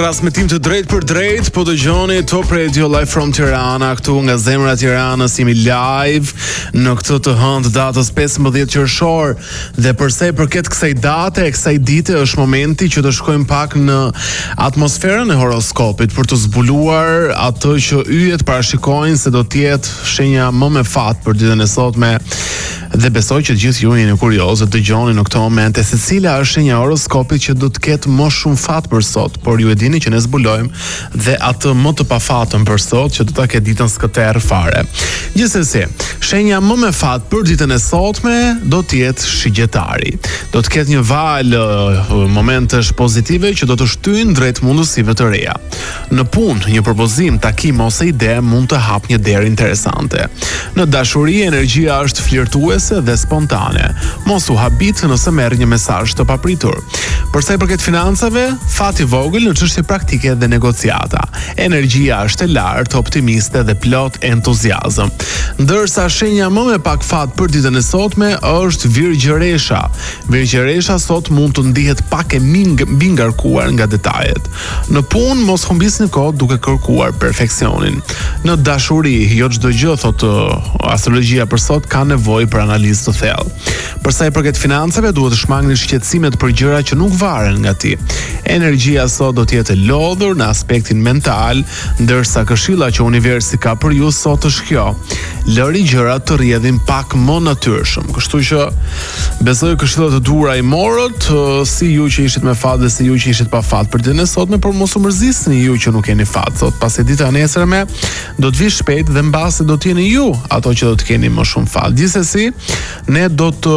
Transmetim të drejt për drejt, po dëgjoni Top Radio live from Tirana, këtu nga zemra e Tiranës, jemi live në këtë të hënë datës 15 qershor. Dhe përsa i përket kësaj date, kësaj dite, është momenti që të shkojmë pak në atmosferën e horoskopit për të zbuluar atë që yjet parashikojnë se do të jetë shenja më me fat për ditën e sotme. Dhe besoj që gjithë ju jeni kuriozë të dëgjoni në këtë moment se cila është shenja e horoskopit që do të ketë më shumë fat për sot, por ju e dini që ne zbulojmë dhe atë më të pafatën për sot që do ta ketë ditën skëter fare. Gjithsesi, shenja më me fat për ditën e sotme do të jetë shigjetari. Do të ketë një valë momentesh pozitive që do të shtyjnë drejt mundësive të reja. Në punë, një propozim, takim ose ide mund të hapë një derë interesante. Në dashuri, energjia është flirtuese dhe spontane. Mos u habit nëse merr një mesazh të papritur. Për sa i përket financave, fati vogël në çështje praktike dhe negociata. Energjia është e lartë, optimiste dhe plot entuziazëm. Ndërsa shenja më me pak fat për ditën e sotme është Virgjëresha. Virgjëresha sot mund të ndihet pak e mbi ngarkuar nga detajet. Në punë mos humbisni kohë duke kërkuar perfeksionin. Në dashuri, jo çdo gjë, thotë astrologjia për sot, ka nevojë për analizë të thellë. Për sa i përket financave, duhet të shmangni shqetësimet për gjëra që nuk varen nga ti. Energjia sot do të jetë e lodhur në aspektin mental, ndërsa këshilla që universi ka për ju sot është kjo: lëri gjërat të rrjedhin pak më natyrshëm. Kështu që besoj këshilla të duhura i morët, si ju që ishit me fat dhe si ju që ishit pa fat për ditën e sotme, por mos u mërzisni ju që nuk keni fat sot, pasi dita e nesërme do të vi shpejt dhe mbase do të jeni ju ato që do të keni më shumë fat. Gjithsesi, ne do të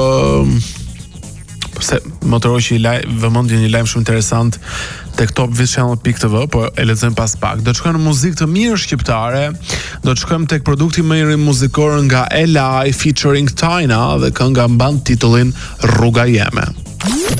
se motoroqi vëmendje një lajm shumë interesant tek topvision.tv, po e lexojmë pas pak. Do të shkojmë në muzikë të mirë shqiptare, do të shkojmë tek produkti më i ri muzikor nga Eli featuring Tina dhe kënga mban titullin Rruga Jeme.